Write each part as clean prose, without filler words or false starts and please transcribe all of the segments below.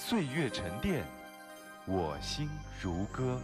岁月沉淀，我心如歌。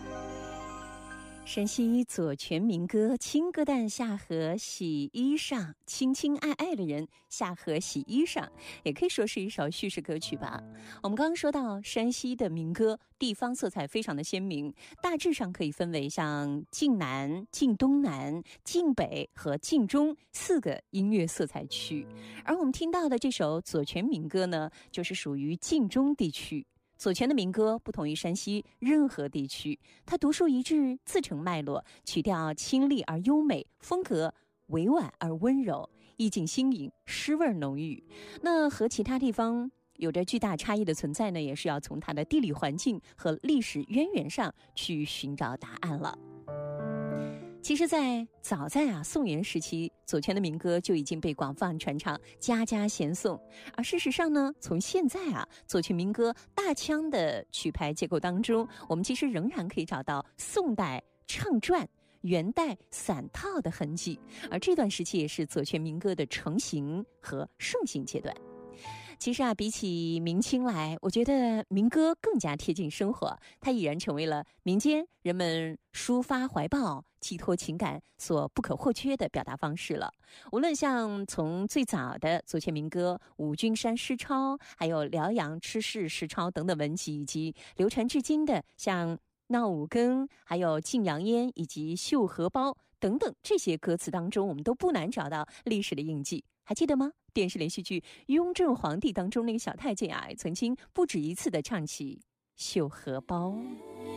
山西左权民歌：青歌旦下河洗衣裳，亲亲爱爱的人下河洗衣裳，也可以说是一首叙事歌曲吧。我们刚刚说到山西的民歌地方色彩非常的鲜明，大致上可以分为像晋南、晋东南、晋北和晋中4个音乐色彩区。而我们听到的这首左权民歌呢，就是属于晋中地区。左权的民歌不同于山西任何地区，它独树一帜，自成脉络，曲调清丽而优美，风格委婉而温柔，意境新颖，诗味浓郁。那和其他地方有着巨大差异的存在呢，也是要从它的地理环境和历史渊源上去寻找答案了。其实早在宋元时期，左权的民歌就已经被广泛传唱，家家咸颂。而事实上呢，从现在左权民歌大腔的曲牌结构当中，我们其实仍然可以找到宋代唱转、元代散套的痕迹。而这段时期也是左权民歌的成型和盛行阶段。其实比起明清来，我觉得民歌更加贴近生活，它已然成为了民间人们抒发怀抱、寄托情感所不可或缺的表达方式了。无论像从最早的左权民歌《五君山诗抄》，还有辽阳吃事诗抄等等文集，以及流传至今的像闹五更，还有晋阳烟以及绣荷包等等，这些歌词当中，我们都不难找到历史的印记。还记得吗？电视连续剧《雍正皇帝》当中那个小太监曾经不止一次地唱起绣荷包。